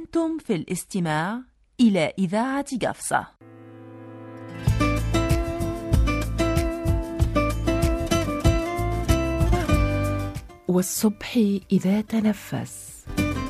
أنتم في الاستماع إلى إذاعة قفصة. والصبح إذا تنفس.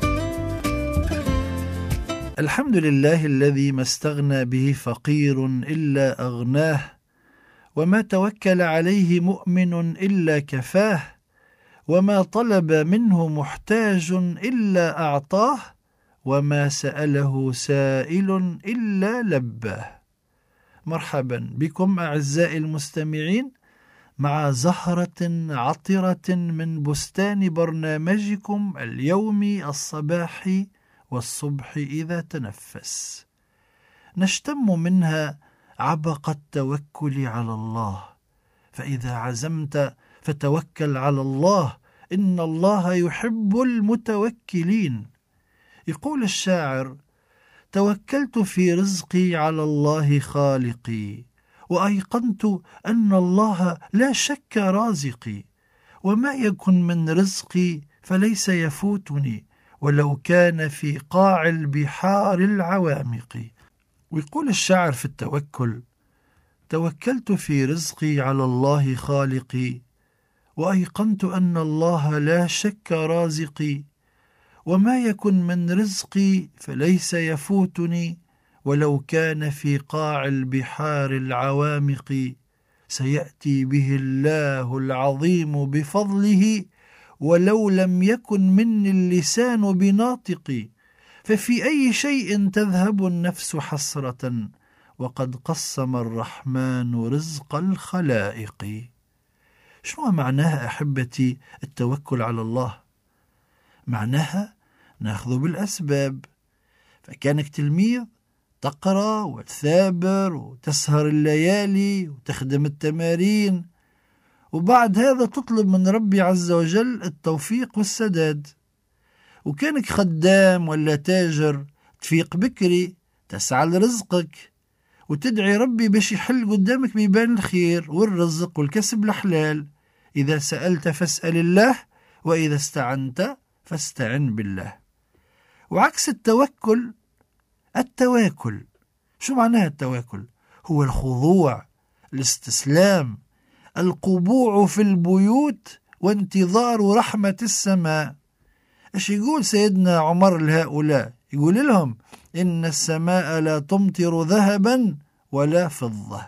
الحمد لله الذي ما استغنى به فقير إلا أغناه، وما توكل عليه مؤمن إلا كفاه، وما طلب منه محتاج إلا أعطاه، وما سأله سائل إلا لباه. مرحبا بكم أعزائي المستمعين مع زهرة عطرة من بستان برنامجكم اليومي الصباحي والصبح إذا تنفس. نشتم منها عبق التوكل على الله، فإذا عزمت فتوكل على الله، إن الله يحب المتوكلين. يقول الشاعر: توكلت في رزقي على الله خالقي، وأيقنت أن الله لا شك رازقي، وما يكن من رزقي فليس يفوتني ولو كان في قاع البحار العوامق. ويقول الشاعر في التوكل: توكلت في رزقي على الله خالقي، وأيقنت أن الله لا شك رازقي، وما يكن من رزقي فليس يفوتني ولو كان في قاع البحار العوامق. سيأتي به الله العظيم بفضله، ولو لم يكن مني اللسان بناطق. ففي أي شيء تذهب النفس حسرة، وقد قسم الرحمن رزق الخلائق. شنو معناها أحبتي التوكل على الله؟ معناها ناخذ بالأسباب. فكانك تلميذ تقرأ وتثابر وتسهر الليالي وتخدم التمارين، وبعد هذا تطلب من ربي عز وجل التوفيق والسداد. وكانك خدام ولا تاجر تفيق بكري، تسعى لرزقك وتدعي ربي باش يحل قدامك بيبان الخير والرزق والكسب الحلال. إذا سألت فاسأل الله، وإذا استعنت فاستعن بالله. وعكس التوكل التواكل. شو معناها التواكل؟ هو الخضوع، الاستسلام، القبوع في البيوت وانتظار رحمة السماء. ايش يقول سيدنا عمر لهؤلاء؟ يقول لهم: إن السماء لا تمطر ذهبا ولا فضة.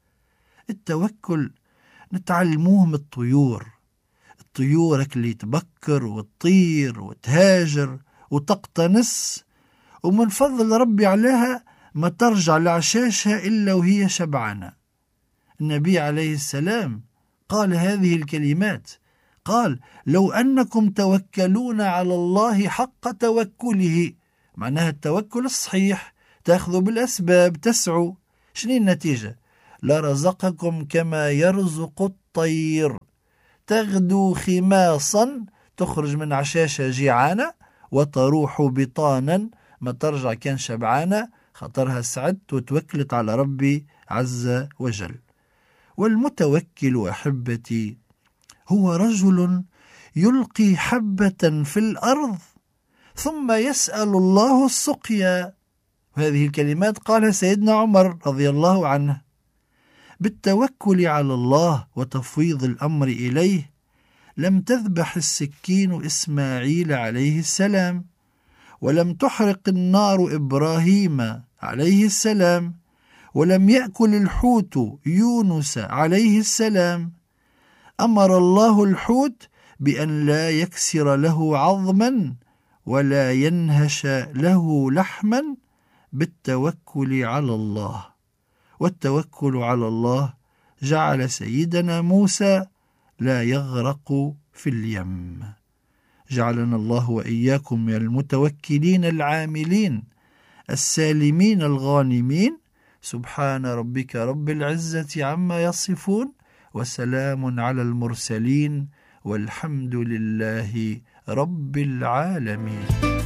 التوكل نتعلموه من الطيور. الطيورك اللي تبكر وتطير وتهاجر وتقتنص، ومن فضل ربي عليها ما ترجع لعشاشها إلا وهي شبعانة. النبي عليه السلام قال هذه الكلمات، قال: لو أنكم توكلون على الله حق توكله. معناها التوكل الصحيح، تأخذوا بالأسباب، تسعوا. شنو النتيجة؟ لرزقكم كما يرزق الطير، تغدو خماصا، تخرج من عشاشة جيعانة، وتروح بطانا، ما ترجع كان شبعانة، خطرها سعدت وتوكلت على ربي عز وجل. والمتوكل أحبتي هو رجل يلقي حبة في الأرض ثم يسأل الله السقيا. وهذه الكلمات قالها سيدنا عمر رضي الله عنه. بالتوكل على الله وتفويض الأمر إليه لم تذبح السكين إسماعيل عليه السلام، ولم تحرق النار إبراهيم عليه السلام، ولم يأكل الحوت يونس عليه السلام. أمر الله الحوت بأن لا يكسر له عظما ولا ينهش له لحما بالتوكل على الله. والتوكل على الله جعل سيدنا موسى لا يغرق في اليم. جعلنا الله وإياكم من المتوكلين العاملين السالمين الغانمين. سبحان ربك رب العزة عما يصفون، وسلام على المرسلين، والحمد لله رب العالمين.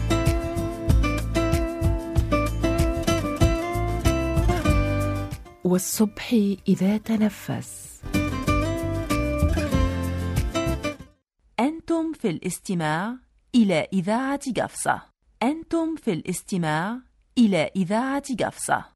والصبح إذا تنفس. أنتم في الاستماع إلى إذاعة قفصة. أنتم في الاستماع إلى إذاعة قفصة.